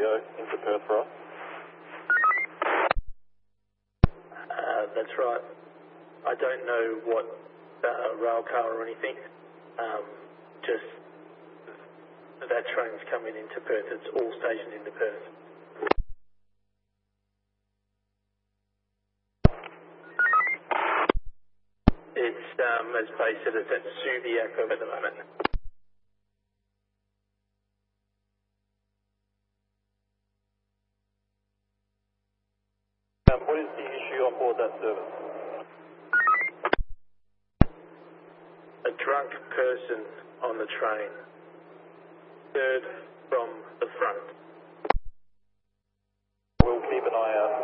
Leo into Perth for us. That's right. I don't know what rail car or anything. Just that train's coming into Perth. It's all stationed into Perth. It's as Bay said, it's at Subiaco at the moment. What is the issue on board that service? A drunk person on the train. Third from the front. We'll keep an eye out